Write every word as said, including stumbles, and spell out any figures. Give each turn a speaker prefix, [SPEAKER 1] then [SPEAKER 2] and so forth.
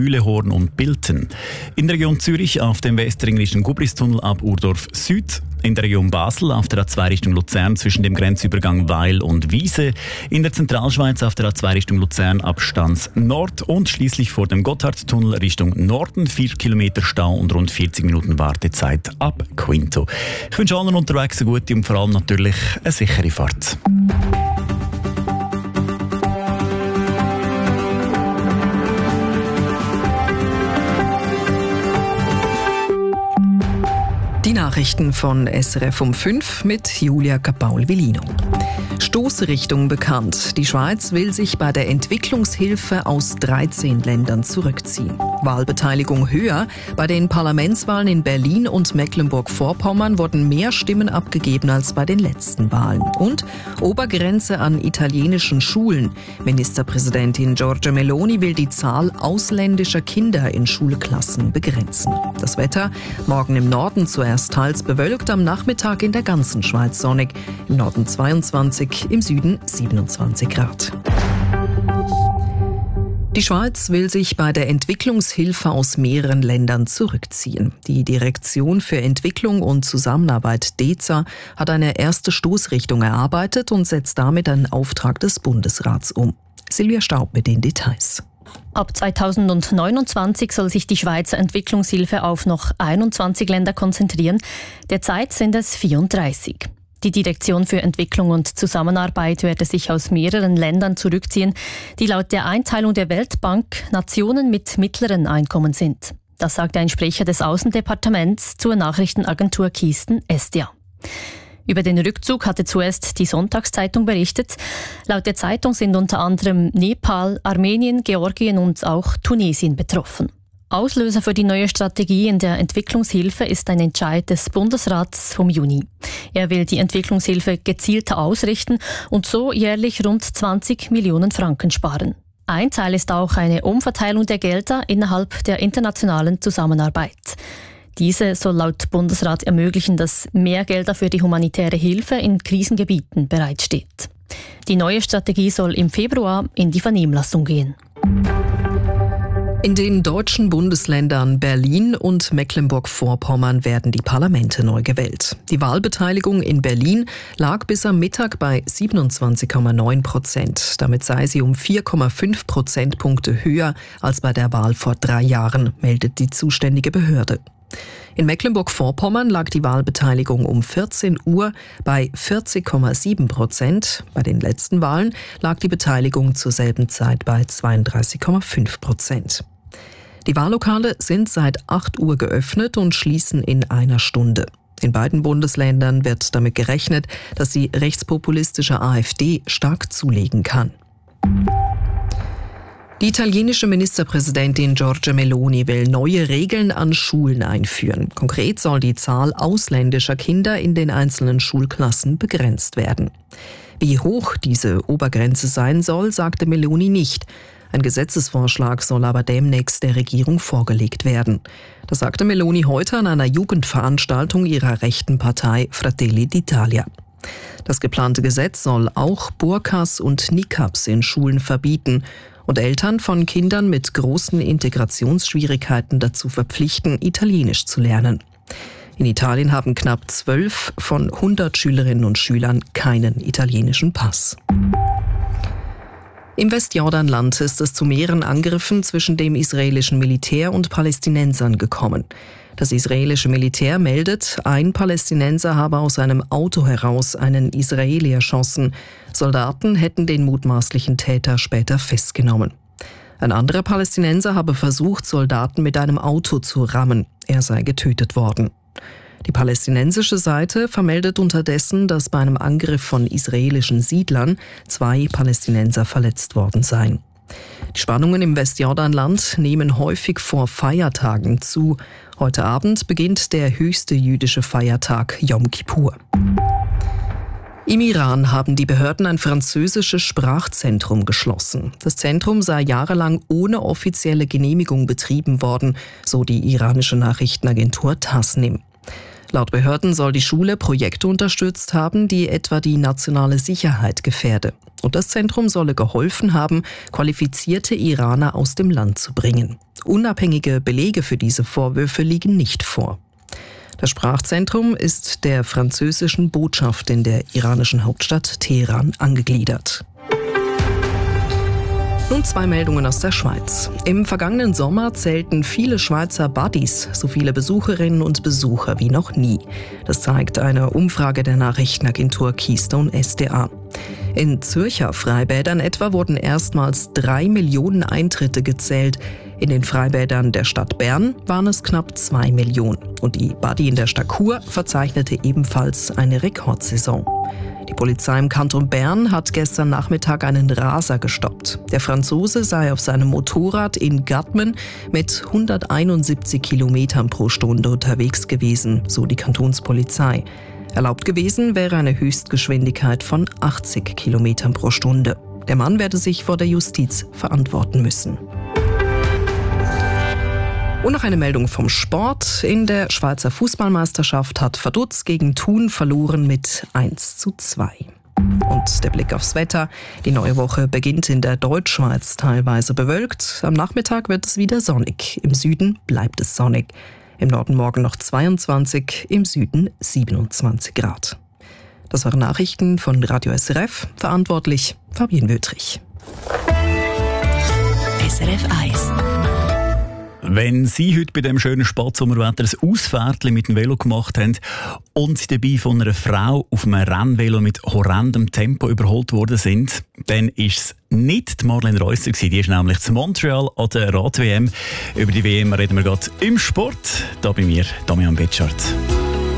[SPEAKER 1] Mühlehorn und Bilten. In der Region Zürich auf dem westringlischen Gubristunnel ab Urdorf Süd. In der Region Basel auf der A zwei Richtung Luzern zwischen dem Grenzübergang Weil und Wiese. In der Zentralschweiz auf der A zwei Richtung Luzern ab Stans Nord. Und schließlich vor dem Gotthardtunnel Richtung Norden vier Kilometer Stau und rund vierzig Minuten Wartezeit ab Quinto. Ich wünsche allen unterwegs eine gute und vor allem natürlich eine sichere Fahrt.
[SPEAKER 2] Die Nachrichten von S R F um fünf mit Julia Capaul-Villino. Stoßrichtung bekannt. Die Schweiz will sich bei der Entwicklungshilfe aus dreizehn Ländern zurückziehen. Wahlbeteiligung höher. Bei den Parlamentswahlen in Berlin und Mecklenburg-Vorpommern wurden mehr Stimmen abgegeben als bei den letzten Wahlen. Und Obergrenze an italienischen Schulen. Ministerpräsidentin Giorgia Meloni will die Zahl ausländischer Kinder in Schulklassen begrenzen. Das Wetter morgen im Norden zuerst teils bewölkt, am Nachmittag in der ganzen Schweiz sonnig. Im Norden zweiundzwanzig, im Süden siebenundzwanzig Grad. Die Schweiz will sich bei der Entwicklungshilfe aus mehreren Ländern zurückziehen. Die Direktion für Entwicklung und Zusammenarbeit D E Z A hat eine erste Stoßrichtung erarbeitet und setzt damit einen Auftrag des Bundesrats um. Silvia Staub mit den Details.
[SPEAKER 3] Ab zweitausendneunundzwanzig soll sich die Schweizer Entwicklungshilfe auf noch einundzwanzig Länder konzentrieren. Derzeit sind es vierunddreißig. Die Direktion für Entwicklung und Zusammenarbeit werde sich aus mehreren Ländern zurückziehen, die laut der Einteilung der Weltbank Nationen mit mittleren Einkommen sind. Das sagte ein Sprecher des Außendepartements zur Nachrichtenagentur Kisten S D A. Über den Rückzug hatte zuerst die Sonntagszeitung berichtet. Laut der Zeitung sind unter anderem Nepal, Armenien, Georgien und auch Tunesien betroffen. Auslöser für die neue Strategie in der Entwicklungshilfe ist ein Entscheid des Bundesrats vom Juni. Er will die Entwicklungshilfe gezielter ausrichten und so jährlich rund zwanzig Millionen Franken sparen. Ein Teil ist auch eine Umverteilung der Gelder innerhalb der internationalen Zusammenarbeit. Diese soll laut Bundesrat ermöglichen, dass mehr Gelder für die humanitäre Hilfe in Krisengebieten bereitsteht. Die neue Strategie soll im Februar in die Vernehmlassung gehen.
[SPEAKER 2] In den deutschen Bundesländern Berlin und Mecklenburg-Vorpommern werden die Parlamente neu gewählt. Die Wahlbeteiligung in Berlin lag bis am Mittag bei siebenundzwanzig Komma neun Prozent. Damit sei sie um vier Komma fünf Prozentpunkte höher als bei der Wahl vor drei Jahren, meldet die zuständige Behörde. In Mecklenburg-Vorpommern lag die Wahlbeteiligung um vierzehn Uhr bei vierzig Komma sieben Prozent. Bei den letzten Wahlen lag die Beteiligung zur selben Zeit bei zweiunddreißig Komma fünf Prozent. Die Wahllokale sind seit acht Uhr geöffnet und schließen in einer Stunde. In beiden Bundesländern wird damit gerechnet, dass die rechtspopulistische AfD stark zulegen kann. Die italienische Ministerpräsidentin Giorgia Meloni will neue Regeln an Schulen einführen. Konkret soll die Zahl ausländischer Kinder in den einzelnen Schulklassen begrenzt werden. Wie hoch diese Obergrenze sein soll, sagte Meloni nicht. Ein Gesetzesvorschlag soll aber demnächst der Regierung vorgelegt werden. Das sagte Meloni heute an einer Jugendveranstaltung ihrer rechten Partei Fratelli d'Italia. Das geplante Gesetz soll auch Burkas und Niqabs in Schulen verbieten und Eltern von Kindern mit großen Integrationsschwierigkeiten dazu verpflichten, Italienisch zu lernen. In Italien haben knapp zwölf von hundert Schülerinnen und Schülern keinen italienischen Pass. Im Westjordanland ist es zu mehreren Angriffen zwischen dem israelischen Militär und Palästinensern gekommen. Das israelische Militär meldet, ein Palästinenser habe aus einem Auto heraus einen Israeli erschossen. Soldaten hätten den mutmaßlichen Täter später festgenommen. Ein anderer Palästinenser habe versucht, Soldaten mit einem Auto zu rammen. Er sei getötet worden. Die palästinensische Seite vermeldet unterdessen, dass bei einem Angriff von israelischen Siedlern zwei Palästinenser verletzt worden seien. Die Spannungen im Westjordanland nehmen häufig vor Feiertagen zu. Heute Abend beginnt der höchste jüdische Feiertag Yom Kippur. Im Iran haben die Behörden ein französisches Sprachzentrum geschlossen. Das Zentrum sei jahrelang ohne offizielle Genehmigung betrieben worden, so die iranische Nachrichtenagentur Tasnim. Laut Behörden soll die Schule Projekte unterstützt haben, die etwa die nationale Sicherheit gefährden. Und das Zentrum solle geholfen haben, qualifizierte Iraner aus dem Land zu bringen. Unabhängige Belege für diese Vorwürfe liegen nicht vor. Das Sprachzentrum ist der französischen Botschaft in der iranischen Hauptstadt Teheran angegliedert. Nun zwei Meldungen aus der Schweiz. Im vergangenen Sommer zählten viele Schweizer Buddies so viele Besucherinnen und Besucher wie noch nie. Das zeigt eine Umfrage der Nachrichtenagentur Keystone S D A. In Zürcher Freibädern etwa wurden erstmals drei Millionen Eintritte gezählt. In den Freibädern der Stadt Bern waren es knapp zwei Millionen. Und die Buddy in der Stadt Chur verzeichnete ebenfalls eine Rekordsaison. Die Polizei im Kanton Bern hat gestern Nachmittag einen Raser gestoppt. Der Franzose sei auf seinem Motorrad in Gatmen mit hunderteinundsiebzig Kilometern pro Stunde unterwegs gewesen, so die Kantonspolizei. Erlaubt gewesen wäre eine Höchstgeschwindigkeit von achtzig Kilometern pro Stunde. Der Mann werde sich vor der Justiz verantworten müssen. Und noch eine Meldung vom Sport. In der Schweizer Fußballmeisterschaft hat Vaduz gegen Thun verloren mit eins zu zwei. Und der Blick aufs Wetter. Die neue Woche beginnt in der Deutschschweiz teilweise bewölkt. Am Nachmittag wird es wieder sonnig. Im Süden bleibt es sonnig. Im Norden morgen noch zweiundzwanzig, im Süden siebenundzwanzig Grad. Das waren Nachrichten von Radio S R F. Verantwortlich Fabienne Wötrich.
[SPEAKER 3] S R F eins.
[SPEAKER 1] Wenn Sie heute bei dem schönen Spatsommerwetter ein Ausfahrtchen mit dem Velo gemacht haben und dabei von einer Frau auf einem Rennvelo mit horrendem Tempo überholt worden sind, dann ist es nicht die Marlene Reusser gewesen. Die ist nämlich zu Montreal an der Rad-W M. Über die W M reden wir gerade im Sport. Da bei mir, Damian Betschart.